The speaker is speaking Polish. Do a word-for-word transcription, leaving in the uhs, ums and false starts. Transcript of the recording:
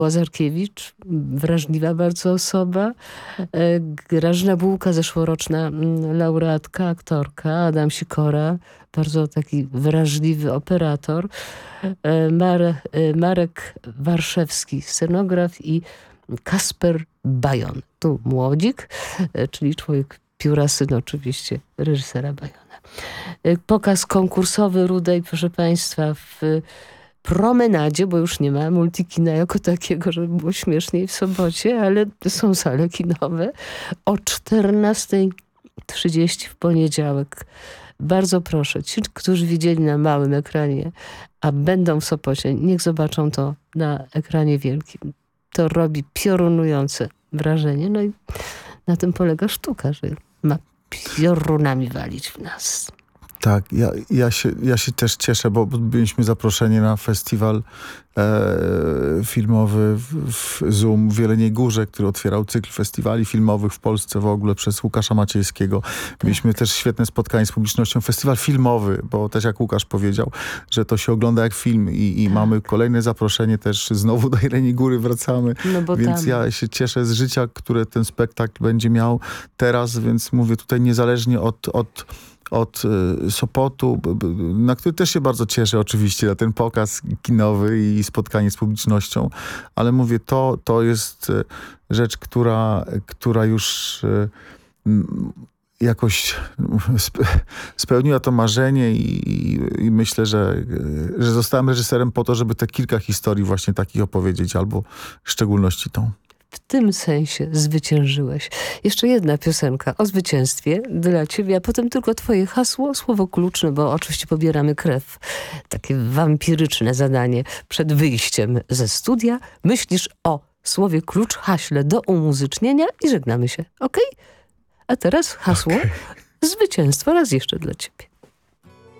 Łazarkiewicz, wrażliwa bardzo osoba. Grażyna Bułka, zeszłoroczna laureatka, aktorka. Adam Sikora, bardzo taki wrażliwy operator. Mare, Marek Warszewski, scenograf i Kasper Bajon. Tu młodzik, czyli człowiek pióra, syn oczywiście reżysera Bajona. Pokaz konkursowy Rudej, proszę Państwa, w Promenadzie, bo już nie ma multikina jako takiego, żeby było śmieszniej w sobocie, ale są sale kinowe. O czternasta trzydzieści w poniedziałek. Bardzo proszę, ci, którzy widzieli na małym ekranie, a będą w Sopocie, niech zobaczą to na ekranie wielkim. To robi piorunujące wrażenie. No i na tym polega sztuka, że ma piorunami walić w nas. Tak, ja, ja, się, ja się też cieszę, bo byliśmy zaproszeni na festiwal e, filmowy w, w Zoom w Jeleniej Górze, który otwierał cykl festiwali filmowych w Polsce w ogóle przez Łukasza Maciejskiego. Tak. Mieliśmy też świetne spotkanie z publicznością. Festiwal filmowy, bo też jak Łukasz powiedział, że to się ogląda jak film i, i tak. mamy kolejne zaproszenie też znowu do Jeleniej Góry wracamy. No więc tam. Ja się cieszę z życia, które ten spektakl będzie miał teraz, więc mówię tutaj niezależnie od, od od y, Sopotu, b, b, na który też się bardzo cieszę oczywiście, na ten pokaz kinowy i spotkanie z publicznością, ale mówię, to, to jest y, rzecz, która, która już y, y, jakoś spe, spełniła to marzenie i, i myślę, że, y, że zostałem reżyserem po to, żeby te kilka historii właśnie takich opowiedzieć, albo w szczególności tą. W tym sensie zwyciężyłeś. Jeszcze jedna piosenka o zwycięstwie dla ciebie, a potem tylko twoje hasło, słowo klucz, no bo oczywiście pobieramy krew. Takie wampiryczne zadanie przed wyjściem ze studia. Myślisz o słowie klucz, haśle do umuzycznienia i żegnamy się. Okej? Okay? A teraz hasło okay. Zwycięstwo raz jeszcze dla ciebie.